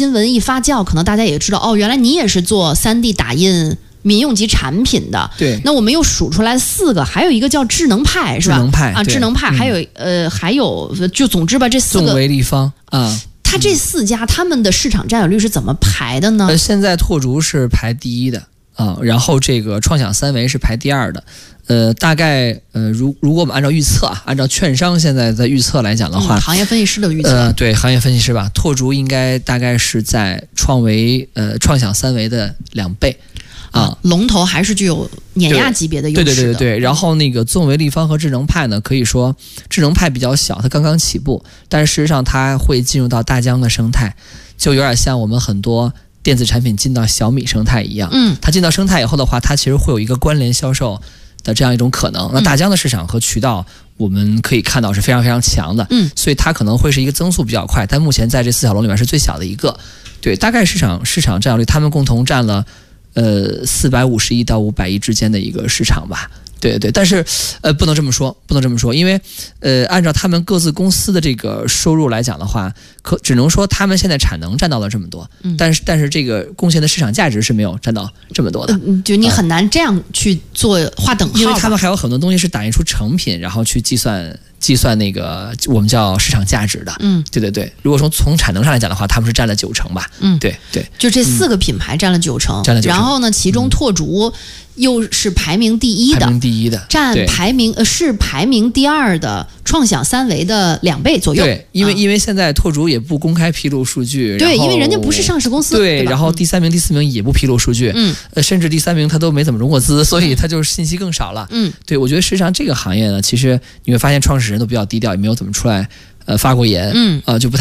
新闻一发酵，可能大家也知道哦，原来你也是做3D 打印民用级产品的。 对， 那我们又数出来4个，还有一个叫智能派，是吧？ 智能派啊，智能派，还有就总之吧，这4个纵维立方啊。 它这4家他们的市场占有率是怎么排的呢？ 现在拓竹是排第1的啊，然后这个创想3维是排第2的。大概如果我们按照预测啊，按照券商现在的预测来讲的话， 行业分析师的预测， 对行业分析师吧，拓竹应该大概是在创想3维的2倍啊， 龙头还是具有碾压级别的优势的。 对。然后那个纵维立方和智能派呢，可以说智能派比较小，它刚刚起步，但是事实上它会进入到大疆的生态，就有点像我们很多电子产品进到小米生态一样。它进到生态以后的话，它其实会有一个关联销售的这样一种可能。那大疆的市场和渠道我们可以看到是非常非常强的，所以它可能会是一个增速比较快，但目前在这4小龙里面是最小的一个。对，大概市场占有率，他们共同占了450亿到500亿之间的一个市场吧。对，但是不能这么说，因为按照他们各自公司的这个收入来讲的话，只能说他们现在产能占到了这么多，但是这个贡献的市场价值是没有占到这么多的。 就你很难这样去做划等号， 因为他们还有很多东西是打印出成品，然后去计算那个我们叫市场价值的。对。如果说从产能上来讲的话，他们是占了90%吧。对， 就这4个品牌占了90%，然后呢，其中拓竹又是排名第1的，占排名第2的创想3维的2倍左右。 对，因为现在拓竹也不公开披露数据， 对，因为人家不是上市公司， 对，然后第3名、第4名也不披露数据，甚至第3名他都没怎么融过资，所以他就是信息更少了。对，我觉得实际上这个行业呢，其实你会发现创始人都比较低调，也没有怎么出来发过言，就不太